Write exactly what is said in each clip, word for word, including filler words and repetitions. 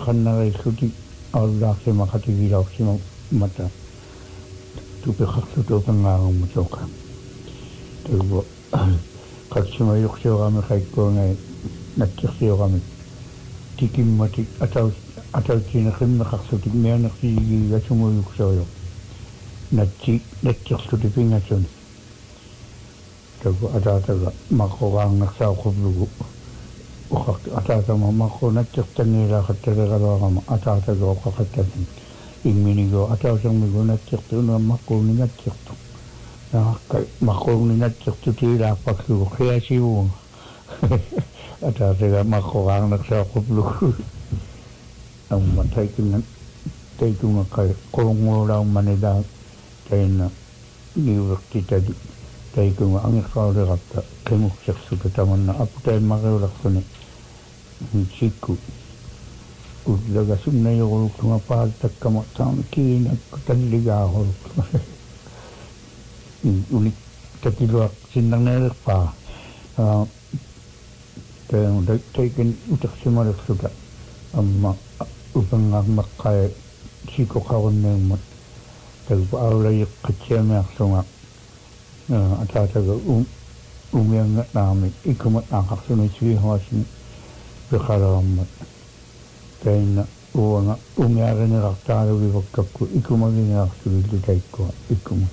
kannarai suti aulakse makatigilaksi mata tupe khaksuto pangango mutoka tubo katsuma yuksio kami kaikko ngai nakiksio kami tikim mati atau atau tina khimna khaksuti mea naksi gasumo yuksio yo natsi nakiksuti pingatsun tubo atataga makorang naksao kublugu ukak atataga mako nakiktanira khattara kama atataga ukakattasin ingminigo atataga migo nakiktu na mako ni nakiktu mako ni nakiktu tira paksu kreasiu atataga makorang naksao kublugu ang mataikin taikunga kai kolongorang manida taina niwakti tadi taikunga ang ikawde kapta kemuksak suka taman na aputai makayulaksone chiku udlaga sumna yoro kuma pahal takama tam kina kutaliga hol unik takiluak sindang nerak pa tayo taikin utak simarak suka amma upang makay chiku kawan nemo tayo aula yung katsiyame aksunga atataga umiyang namin ikumat nakaksunay sihawasin bekaramat tayo na uwa nga umiyara ni raktara wibagkapko ikumagin nakaksunay tayo ko ikumat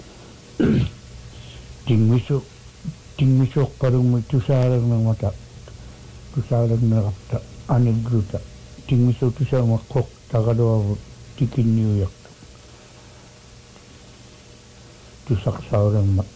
tingmisok tingmisok parang may tusarang ng mata tusarang na rakta anigruta tingmisok tusarang makok takadawa tikin New York tusak saurang mat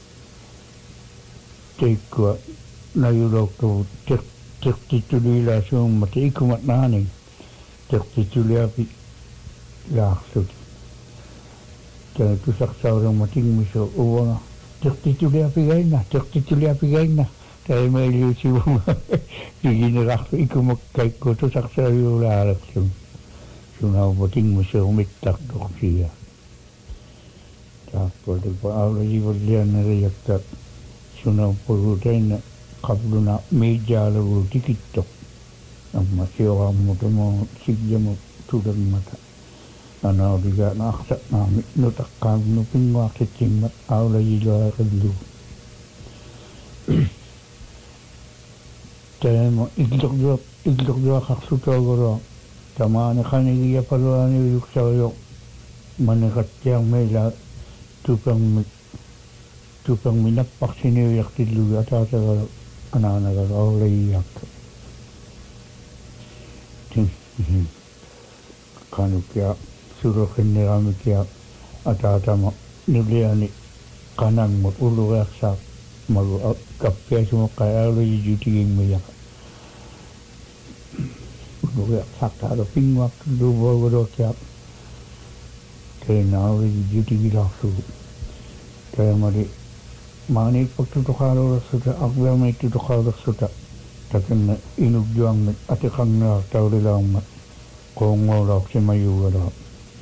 teikwa na yuroko tek tek titulila sung mat ikumat nani tek tituliapi laksut kaya tusak saurang mating miso uwa tek tituliapi gaina tek tituliapi gaina kaya may liyo siwang digini rakso ikumak kaiko tusak saurang laksut sunaw mating miso umitak dok siya Tapos po awla jiwalyan na riyakta sunaw po rutin kapluna media lagu tiktok ang masyo mo to mo sigya mo tudang mata ana diga na aksa na nutakam no pingwa kiting mat awla jilwa kadlu temo iglok do iglok do kaksuto goro tamane khaniya palwani yuksayo manekatyang mela tupang tupang minapak siniyak tilu ata sa anana ka awlay yak kanu kya surokin ni kami kya ata ata mo niliani kanang mo ulo yak sa magu kapya sumo kaya awlay jutiging mayak ulo yak sakta alo pingwak lubo gado kya kaya na awlay jutiging laksu kaya mali manik pagtutukalo rasuta akbel may tutukalo rasuta takin na inugjuang atikang na tawli lang mat kung wala si mayuwa lang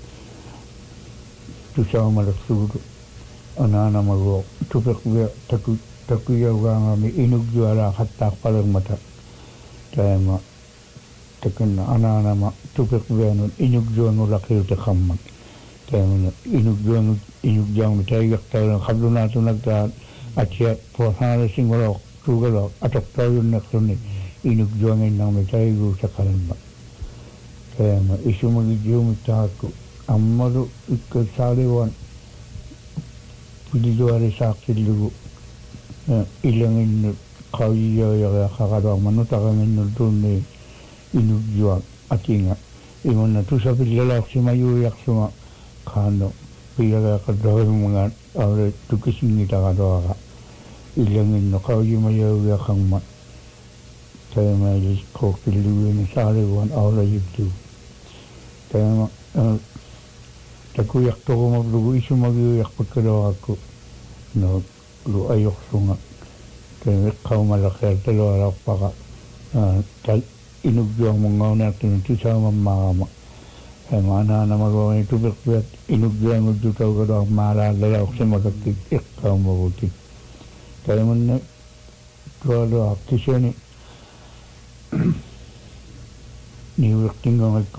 tusaw malaksudo anana magwak tupakbya takuyaw nga may inugjuwa lang katak palang mata kaya ma takin na anana ma tupakbya nun inugjuwa ng lakil takamat kaya mo inugjuang inugjuang tayo tayo kablo nato nagtaan at siya po sana singolok sugalok atok tayo naksunit inugjuangin ng may tayo sa kalamba kaya mo isu magidyo mo tako ang maru ikasaliwan piliduari sa akilugo ilangin kawiyaw kakadwang manutakangin no doon na inugjuang at inga imon na to sa pilalak si mayuyak suma kano piyaga kadawin mga awre tukising kita kadawa ka ilangin no kawi mayaw yakang mat tayo may lisko piluwin sa aliwan awre yibdu tayo takuyak to ko maglugo isu magyuyak pagkadawa ko no lu ayok sunga tayo ikaw malakir talo alak paka inugjuang mga natin ito sa mamama mana na magawa ito berkuat inugjuang magdutaw ka daw maalala ako sa magkakik ikaw mabuti kaya mo na tuwalo akti siya ni niwak tinggang